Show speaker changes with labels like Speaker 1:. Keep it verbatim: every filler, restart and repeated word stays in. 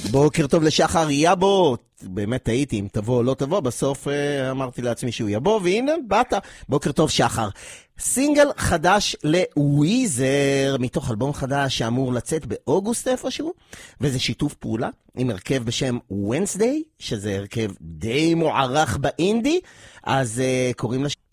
Speaker 1: בוקר טוב לשחר יבוא, באמת הייתי אם תבוא או לא תבוא, בסוף אה, אמרתי לעצמי שהוא יבוא, והנה באת. בוקר טוב שחר. סינגל חדש לוויזר, מתוך אלבום חדש שאמור לצאת באוגוסט איפשהו, וזה שיתוף פעולה עם הרכב בשם Wednesday, שזה הרכב די מוערך באינדי, אז אה, קוראים לה...